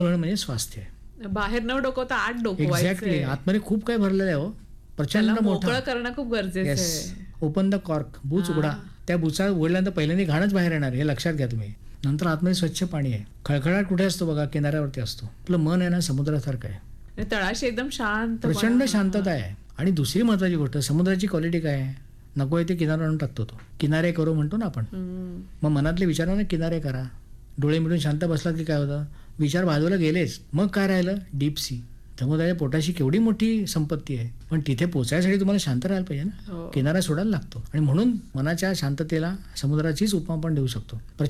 म्हणजे स्वास्थ्य आहे. बाहेर न डोकवता आत एक्झॅक्टली. डोकवायचं. आतमध्ये खूप काय भरलेलं आहे हो. त्याला प्रचंड मोकळं मोठा. करणं खूप गरजेचं येस. आहे. Open the cork. बूच हां. उघडा. त्या बुचा उघडल्यानंतर पहिल्यांदा घाणच बाहेर येणार हे लक्षात घ्या तुम्ही. नंतर आतमध्ये स्वच्छ पाणी आहे. खळखळाट कुठे असतो बघा, किनाऱ्यावरती असतो. आपलं मन आहे ना समुद्रासारखं आहे. आणि तळाशी एकदम शांत. प्रचंड शांतता आहे. आणि दुसरी महत्वाची गोष्ट, समुद्राची क्वालिटी काय आहे? नको आहे ते किनारा आणून टाकतो तो. किनारे करू म्हणतो ना आपण. मग मनातले विचारांना किनारे करा. डोळे मिळून शांत बसलात की काय होतं? विचार बाजूला गेलेच. मग काय राहिलं? Deep sea. समुद्राच्या पोटाशी केवढी मोठी संपत्ती आहे. पण तिथे पोचायसाठी तुम्हाला शांत राहायला पाहिजे ना. हो. किनारा सोडायला लागतो. आणि म्हणून मनाच्या शांततेला समुद्राचीच उपमा आपण देऊ शकतो.